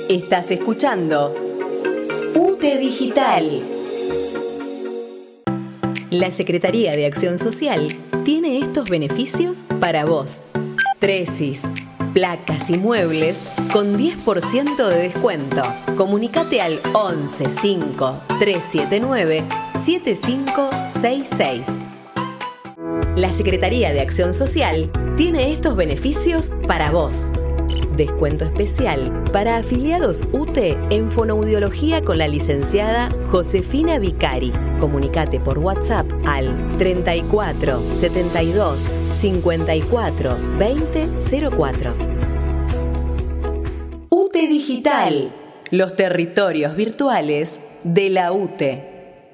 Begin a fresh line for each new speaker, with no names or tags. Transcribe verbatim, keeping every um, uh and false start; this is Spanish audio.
Estás escuchando U T E Digital. La Secretaría de Acción Social tiene estos beneficios para vos. Tresis, placas y muebles con diez por ciento de descuento. Comunicate al once cinco tres siete nueve siete cinco seis seis. La Secretaría de Acción Social tiene estos beneficios para vos. Descuento especial para afiliados U T E en fonoaudiología con la licenciada Josefina Vicari. Comunicate por WhatsApp al treinta y cuatro setenta y dos cincuenta y cuatro veinte cero cuatro. U T E Digital, los territorios virtuales de la U T E.